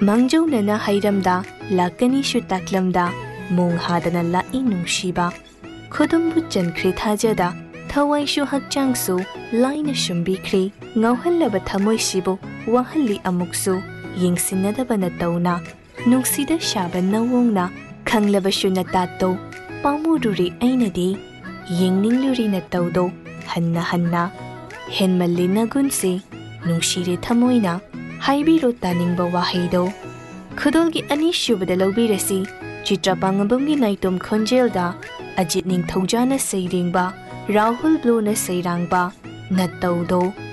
ꯃꯥꯡꯖꯧꯅꯅ ꯍꯩꯔꯝꯗ ꯂꯥꯛꯀꯅꯤꯁꯨ ꯇꯥꯛꯂꯝꯗ ꯃꯣꯡ ꯍꯥꯗꯅ ꯂꯥꯛꯏ ꯅꯨꯡꯁꯤꯕ ꯈꯨꯗꯨꯝꯕꯨ ꯆꯟꯈ꯭ꯔꯦ ꯊꯥꯖꯗ ꯊꯋꯥꯏꯁꯨ ꯍꯛꯆꯥꯡꯁꯨ ꯂꯥꯏꯅ ꯁꯨꯝꯕꯤꯈ꯭ꯔꯦ ꯉꯥꯎꯍꯜꯂꯕ ꯊꯃꯣꯏꯁꯤꯕꯨ ꯋꯥꯍꯜꯂꯤ ꯑꯃꯨꯛꯁꯨ ꯌꯦꯡꯁꯤꯟꯅꯗꯕꯅ ꯇꯧꯅ ꯅꯨꯡꯁꯤꯗ ꯁꯥꯕ ꯅꯋꯣꯡꯅ ꯈꯪꯂꯕꯁꯨ ꯅꯇꯥꯠꯇꯣ ꯄꯥꯝꯃꯨꯔꯨꯔꯦ ꯑꯩꯅꯗꯤ ꯌꯦꯡꯅꯤꯡꯂꯨꯔꯤ ꯅꯇꯧꯗꯣ ꯍꯟꯅ ꯍꯟꯅ ꯍꯦꯟꯃꯜꯂꯤ ꯅꯒꯨꯟꯁꯦ ꯅꯨꯡꯁꯤꯔꯦ ꯊꯃꯣꯏꯅ ꯍꯥꯏꯕꯤꯔꯣ ꯇꯥꯅꯤꯡꯕ ꯋꯥꯍꯩꯗꯣ ꯈꯨꯗꯣꯜꯒꯤ ꯑꯅꯤꯁꯨꯕꯗ ꯂꯧꯕꯤꯔꯁꯤ ꯆꯤꯇ꯭ꯔ ꯄꯥꯡꯉꯕꯝꯒꯤ ꯅꯥꯏꯇꯣꯝ ꯈꯣꯟꯖꯦꯜꯗ ꯑꯖꯤꯠ ꯅꯤꯡꯊꯧꯖꯥꯅ ꯁꯩꯔꯦꯡꯕ ꯔꯥꯍꯨꯜ ꯕ꯭ꯂꯨꯅ ꯁꯩꯔꯥꯡꯕ ꯅꯇꯧꯗꯣ